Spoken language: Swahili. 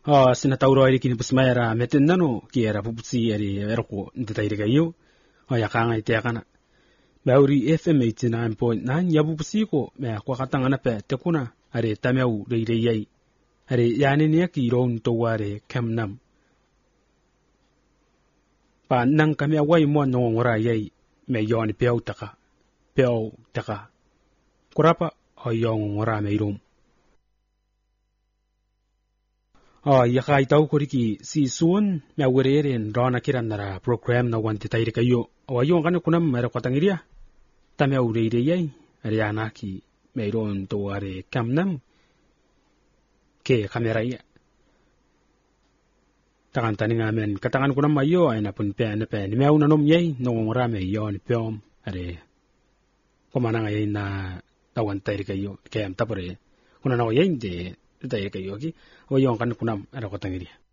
sinatauro ari kini pusmayara meten nano ki era puputsi ari erko ndetaire kayo yakanga itekana bauri FM 89.9 yabu pusiko me kwa katanga na pe tekuna ari tamau reirei ari yani ne ki ron to ware kamnam pa nang kami awai mo no ngora yai me yoni peu taka kurapa oyong ngora me irum yakai tau koriki si suon me wereren rona kiran nara program na wanti taire kayo awayong kan kunam mera kwatangiria tame ureire yai ari anaki me ron to ware kamnam ke kamera ya tangan tani ngamen katangan kunam mayo ay napun pe ni meu nanom yai no ngora me yon peom are komana ngai na tawan taire kayo kem tapore kuna no yai de taire kayo ki o yon kan kunam ara kotangiria